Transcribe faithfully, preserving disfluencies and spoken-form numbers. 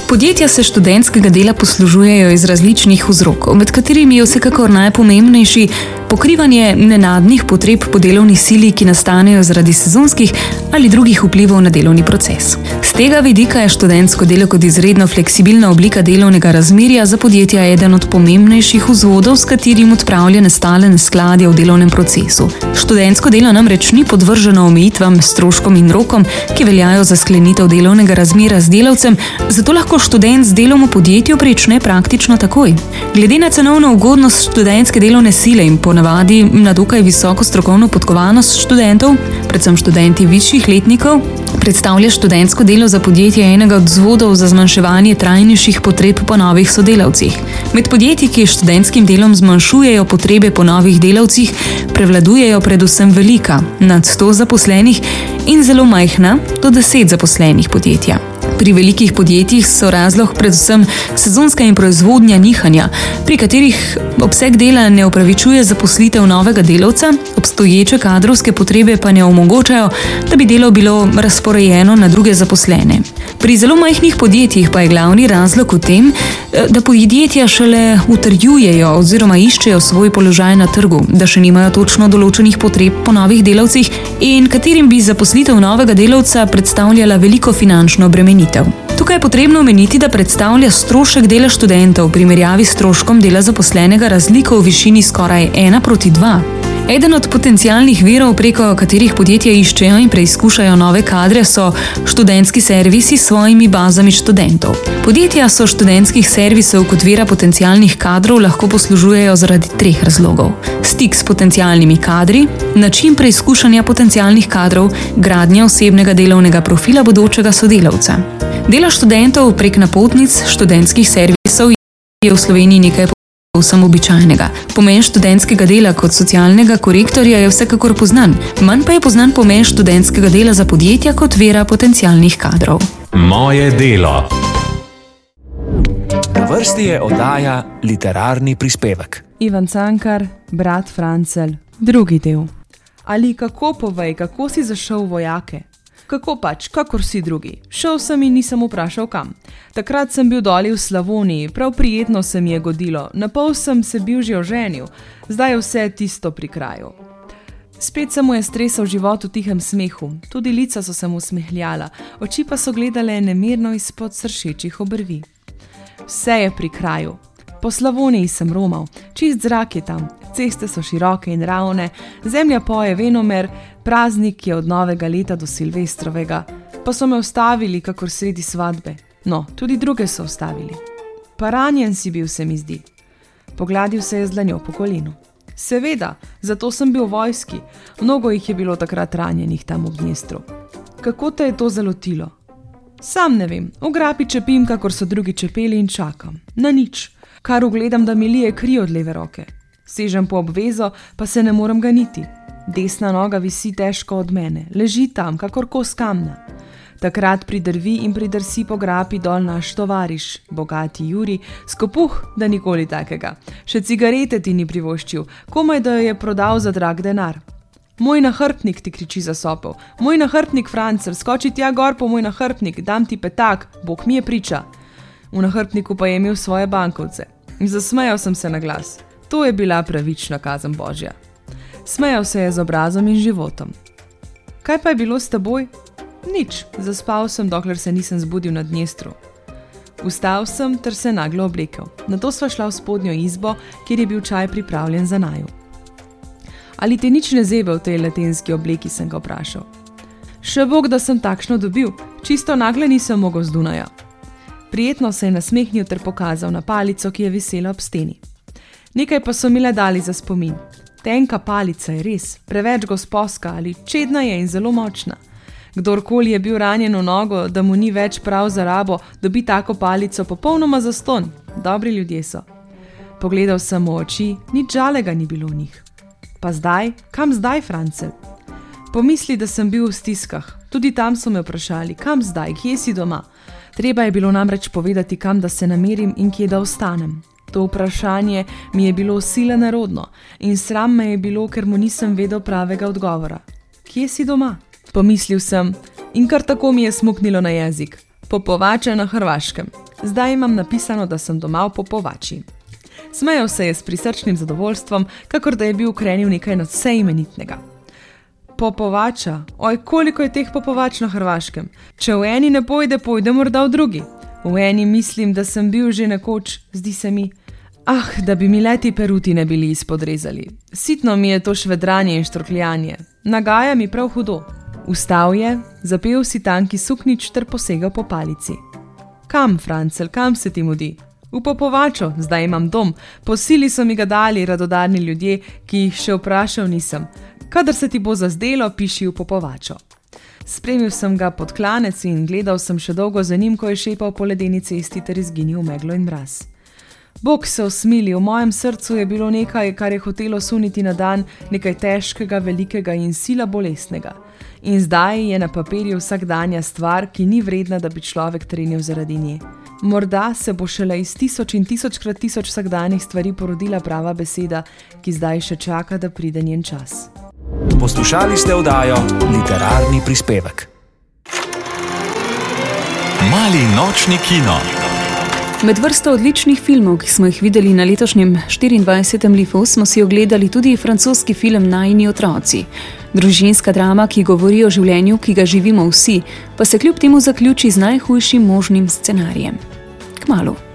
Podjetja se študentskega dela poslužujejo iz različnih vzrokov, med katerimi je vsekakor najpomembnejši pokrivanje nenadnih potreb po delovni sili, ki nastanejo zaradi sezonskih ali drugih vplivov na delovni proces. Z tega vidika je študentsko delo kot izredno fleksibilna oblika delovnega razmerja za podjetja eden od pomembnejših vzvodov, s katerim odpravlja nastale neskladja v delovnem procesu. Študentsko delo namreč ni podvrženo omejitvam, stroškom in rokom, ki veljajo za sklenitev delovnega razmerja z delavcem, zato lahko študent z delom v podjetju prične praktično takoj. Glede na cenovno ugodnost študentske delovne sile in ponavadi na dokaj visoko strokovno podkovanost študentov, predvsem študenti višjih letnikov, predstavlja študentsko delo za podjetje enega od vzvodov za zmanjševanje trajnejših potreb po novih sodelavcih. Med podjetji, ki študentskim delom zmanjšujejo potrebe po novih delavcih, prevladujejo predvsem velika, nad sto zaposlenih in zelo majhna, do deset zaposlenih podjetja. Pri velikih podjetjih so razlog predvsem sezonska in proizvodnja nihanja, pri katerih obseg dela ne upravičuje zaposlitev novega delavca, obstoječe kadrovske potrebe pa ne omogočajo, da bi delo bilo razporejeno na druge zaposlene. Pri zelo majhnih podjetjih pa je glavni razlog v tem, da podjetja šele utrjujejo oziroma iščejo svoj položaj na trgu, da še nimajo točno določenih potreb po novih delavcih in katerim bi zaposlitev novega delavca predstavljala veliko finančno bremenitev. Tukaj je potrebno omeniti, da predstavlja strošek dela študentov v primerjavi s stroškom dela zaposlenega razliko v višini skoraj ena proti dva. Eden od potencialnih virov, preko katerih podjetja iščejo in preizkušajo nove kadre, so študentski servisi s svojimi bazami študentov. Podjetja so študentskih servisov kot vira potencialnih kadrov lahko poslužujejo zaradi treh razlogov. Stik s potencialnimi kadri, način preizkušanja potencialnih kadrov, gradnja osebnega delovnega profila bodočega sodelavca. Delo študentov prek napotnic študentskih servisov je v Sloveniji nekaj povsem običajnega. Pomen študentskega dela kot socialnega korektorja je vsekakor poznan, manj pa je poznan pomen študentskega dela za podjetja kot vera potencialnih kadrov. Moje delo. Na vrsti je oddaja Literarni prispevek. Ivan Cankar, brat Francelj, drugi del. Ali kako povej, kako si zašel v vojake? Kako pač, kakor si drugi. Šel sem in nisem vprašal kam. Takrat sem bil doli v Slavoniji, prav prijetno se mi je godilo, napol sem se bil že oženil, zdaj je vse tisto pri kraju. Spet se mu je stresal život v tihem smehu, tudi lica so se mu smehljala, oči pa so gledale nemirno izpod sršečih obrvi. Vse je pri kraju. Po Slavoniji sem romal, čist zrak je tam, ceste so široke in ravne, zemlja poje venomer, praznik je od novega leta do Silvestrovega, pa so me ustavili kakor sredi svadbe. No, tudi druge so ustavili. Pa ranjen si bil, se mi zdi. Pogladil se je z dlanjo po kolenu. Seveda, zato sem bil v vojski, mnogo jih je bilo takrat ranjenih tam v Dnestru. Kako te je to zalotilo? Sam ne vem, v grapi čepim, kakor so drugi čepeli in čakam. Na nič. Kar ugledam, da mi lije kri od leve roke. Sežem po obvezo, pa se ne morem ganiti. Desna noga visi težko od mene, leži tam, kakor kos kamna. Takrat pridrvi in pridrsi po grapi dol naš tovariš, bogati Juri, skopuh, da nikoli takega. Še cigarete ti ni privoščil, komaj da jo je prodal za drag denar. Moj nahrbtnik, ti kriči za sopel. Moj nahrbtnik, Francelj, skoči tja gor po moj nahrbtnik, dam ti petak, Bog mi je priča. V nahrbtniku pa je imel svoje bankovce. Zasmejal sem se na glas. To je bila pravična kazen Božja. Smejal se je z obrazom in životom. Kaj pa je bilo s teboj? Nič, zaspal sem, dokler se nisem zbudil na Dnestru. Vstal sem ter se naglo oblekel. Nato sva šla v spodnjo izbo, kjer je bil čaj pripravljen za naju. Ali te nič ne zebe v tej latenski obleki, sem ga vprašal. Še Bog, da sem takšno dobil, čisto nagle nisem mogel z Dunaja. Prijetno se je nasmehnil ter pokazal na palico, ki je visela ob steni. Nekaj pa so mi le dali za spomin. Tenka palica je res, preveč gosposka ali čedna je in zelo močna. Kdorkoli je bil ranjen v nogo, da mu ni več prav za rabo, dobi tako palico popolnoma zastonj. Dobri ljudje so. Pogledal sem v oči, nič žalega ni bilo v njih. Pa zdaj, kam zdaj, Francelj? Pomisli, da sem bil v stiskah. Tudi tam so me vprašali, kam zdaj, kje si doma? Treba je bilo namreč povedati, kam da se namerim in kje da ostanem. To vprašanje mi je bilo sila nerodno in sram me je bilo, ker mu nisem vedel pravega odgovora. Kje si doma? Pomislil sem in kar tako mi je smuknilo na jezik. Popovača na Hrvaškem. Zdaj imam napisano, da sem doma v Popovači. Smejal se je s prisrčnim zadovoljstvom, kakor da je bil ukrenil nekaj nadvse imenitnega. Popovača, oj, koliko je teh Popovač na Hrvaškem. Če v eni ne pojde, pojde morda v drugi. V eni mislim, da sem bil že nekoč, zdi se mi. Ah, da bi mi leti peruti ne bili izpodrezali. Sitno mi je to švedranje in štrokljanje. Nagaja mi prav hudo. Vstal je, zapel si tanki suknič ter posegal po palici. Kam, Francel, kam se ti mudi? V Popovačo, zdaj imam dom. Po sili so mi ga dali radodarni ljudje, ki jih še vprašal nisem. Kadar se ti bo zazdelo, piši v Popovačo. Spremil sem ga pod klanec in gledal sem še dolgo za njim, ko je šepal po ledeni cesti ter izginil v meglo in mraz. Bog se osmili, v mojem srcu je bilo nekaj, kar je hotelo suniti na dan, nekaj težkega, velikega in sila bolestnega. In zdaj je na papirju vsakdanja stvar, ki ni vredna, da bi človek trenil zaradi nje. Morda se bo šele iz tisoč in tisočkrat tisoč vsakdanjih stvari porodila prava beseda, ki zdaj še čaka, da pride njen čas. Poslušali ste oddajo Literarni prispevek. Mali nočni kino. Med vrsto odličnih filmov, ki smo jih videli na letošnjem štiriindvajsetem Lifu, smo si ogledali tudi francoski film Najini otroci. Družinska drama, ki govori o življenju, ki ga živimo vsi, pa se kljub temu zaključi z najhujšim možnim scenarijem. Kmalu.